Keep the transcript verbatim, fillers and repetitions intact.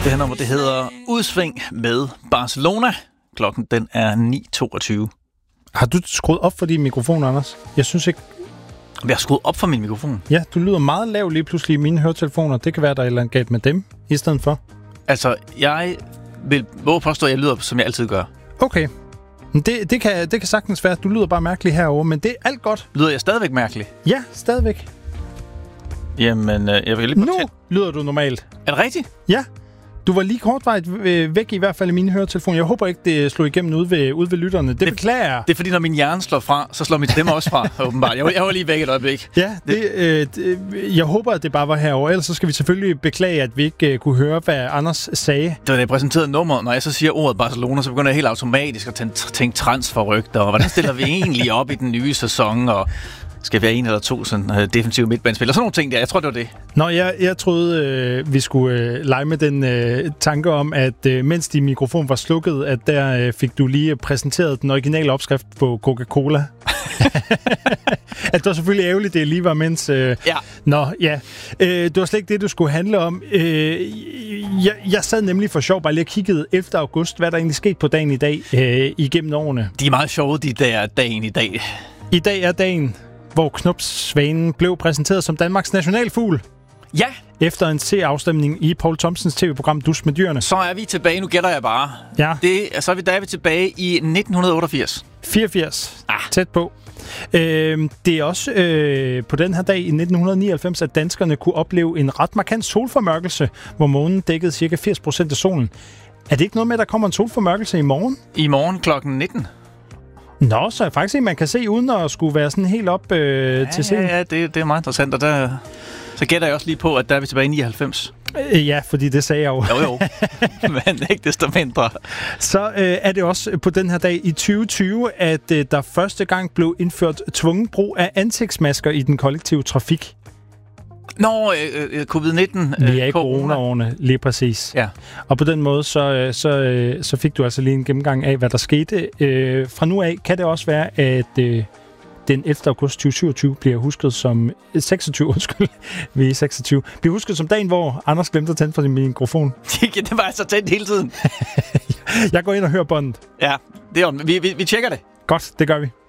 Det her nummer, det hedder Udsving med Barcelona. Klokken, den er ni toogtyve. Har du skruet op for din mikrofon, Anders? Jeg synes ikke... Jeg har skruet op for min mikrofon. Ja, du lyder meget lav lige pludselig i mine høretelefoner. Det kan være, der er et eller andet galt med dem i stedet for. Altså, jeg vil våge påstå, at jeg lyder, som jeg altid gør. Okay. Det, det, kan, det kan sagtens være. Du lyder bare mærkelig herovre, men det er alt godt. Lyder jeg stadigvæk mærkelig? Ja, stadigvæk. Jamen, øh, jeg vil lige... Nu lyder du normalt. Er det rigtigt? Ja. Du var lige kortvarigt væk i hvert fald i mine høretelefoner. Jeg håber ikke, det slog igennem ude ved, ude ved lytterne. Det, det beklager jeg. Det er fordi, når min hjerne slår fra, så slår min stemme også fra, åbenbart. Jeg var, jeg var lige væk et øjeblik. Ja, det, øh, det, jeg håber, at det bare var herovre. Ellers så skal vi selvfølgelig beklage, at vi ikke uh, kunne høre, hvad Anders sagde. Det var det præsenterede nummer. Når jeg så siger ordet Barcelona, så begynder jeg helt automatisk at tænke, tænke transferrygter. Og hvordan stiller vi egentlig op i den nye sæson? Og skal vi have en eller to sådan, uh, defensive midtbanespillere? Sådan nogle ting der. Jeg tror, det var det. Nå, jeg, jeg troede, øh, vi skulle øh, lege med den øh, tanke om, at øh, mens din mikrofon var slukket, at der øh, fik du lige præsenteret den originale opskrift på Coca-Cola. At det var selvfølgelig ærgerligt, det lige var mens... Øh, ja. Nå, ja. Øh, det var slet ikke det, du skulle handle om. Øh, jeg, jeg sad nemlig for sjov bare lige og kiggede ellevte august, hvad der egentlig skete på dagen i dag øh, igennem årene. De er meget sjove, de der dagen i dag. I dag er dagen, hvor knopsvanen blev præsenteret som Danmarks nationalfugl. Ja. Efter en C-afstemning i Poul Thomsens tv-program Dus med dyrene. Så er vi tilbage, nu gætter jeg bare. Ja. Det, så er vi, der er vi tilbage i nitten otteogfirs. fireogfirs. Ah. Tæt på. Øh, det er også øh, på den her dag i nitten nioghalvfems, at danskerne kunne opleve en ret markant solformørkelse, hvor månen dækkede cirka firs procent af solen. Er det ikke noget med, at der kommer en solformørkelse i morgen? I morgen klokken nitten. Nå, så er faktisk man kan se uden at skulle være sådan helt op øh, ja, til scenen. Ja, ja, det, det er meget interessant, og der, så gætter jeg også lige på, at der er vi tilbage i nioghalvfems. Øh, ja, fordi det sagde jeg jo. Jo, jo. Men ikke desto mindre. Så øh, er det også på den her dag i tyve tyve, at øh, der første gang blev indført tvungen brug af ansigtsmasker i den kollektive trafik. Nå, øh, covid nitten. Vi er i corona-årene, lige præcis. Ja. Og på den måde, så, så, så fik du altså lige en gennemgang af, hvad der skete. Øh, fra nu af kan det også være, at øh, den ellevte august tyve syvogtyve bliver husket som... seksogtyve, undskyld. Vi er seksogtyve. Bliver husket som dagen, hvor Anders glemte at tænde for sin mikrofon. Det var altså tændt hele tiden. Jeg går ind og hører båndet. Ja, det er, vi, vi, vi tjekker det. Godt, det gør vi.